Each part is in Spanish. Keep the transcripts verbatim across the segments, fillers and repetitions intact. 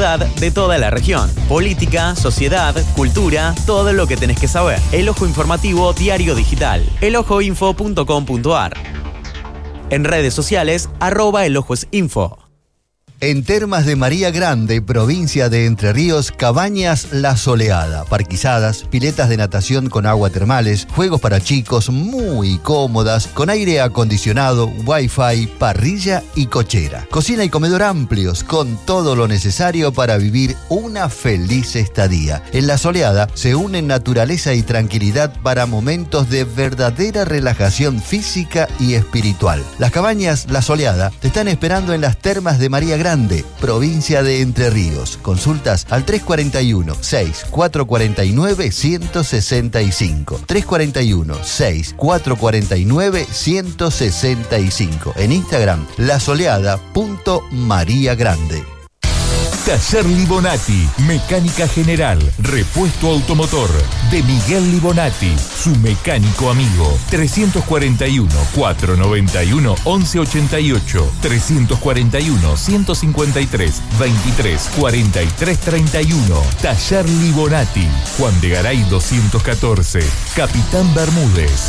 ciudad de toda la región. Política, sociedad, cultura, todo lo que tenés que saber. El Ojo Informativo Diario Digital. el ojo info punto com punto a r. En redes sociales, arroba elojosinfo. En Termas de María Grande, provincia de Entre Ríos, Cabañas La Soleada. Parquizadas, piletas de natación con agua termales, juegos para chicos muy cómodas, con aire acondicionado, wifi, parrilla y cochera. Cocina y comedor amplios, con todo lo necesario para vivir una feliz estadía. En La Soleada se unen naturaleza y tranquilidad para momentos de verdadera relajación física y espiritual. Las Cabañas La Soleada te están esperando en las Termas de María Grande, provincia de Entre Ríos. Consultas al tres cuatro uno, seis cuatro cuatro nueve, uno seis cinco. tres cuatro uno, seis cuatro cuatro nueve, uno seis cinco. En Instagram, lasoleada punto maría grande. Taller Libonati, mecánica general, repuesto automotor, de Miguel Libonati, su mecánico amigo. trescientos cuarenta y uno, cuatrocientos noventa y uno, once ochenta y ocho, trescientos cuarenta y uno, ciento cincuenta y tres, veintitrés, cuarenta y tres, treinta y uno. Taller Libonati, Juan de Garay doscientos catorce, Capitán Bermúdez.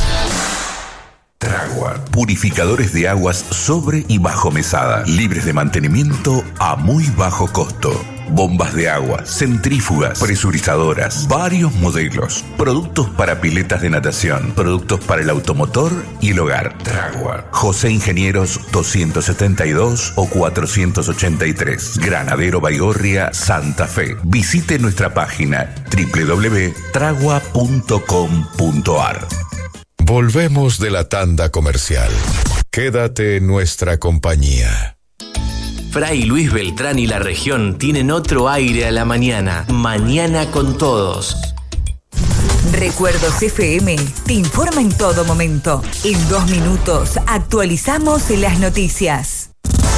Tragua, purificadores de aguas sobre y bajo mesada, libres de mantenimiento a muy bajo costo. Bombas de agua, centrífugas, presurizadoras, varios modelos, productos para piletas de natación, productos para el automotor y el hogar. Tragua, José Ingenieros doscientos setenta y dos o cuatrocientos ochenta y tres, Granadero Baigorria, Santa Fe. Visite nuestra página doble u doble u doble u punto tragua punto com punto a r. Volvemos de la tanda comercial. Quédate en nuestra compañía. Fray Luis Beltrán y la región tienen otro aire a la mañana. Mañana con todos. Recuerdos F M te informa en todo momento. En dos minutos actualizamos las noticias.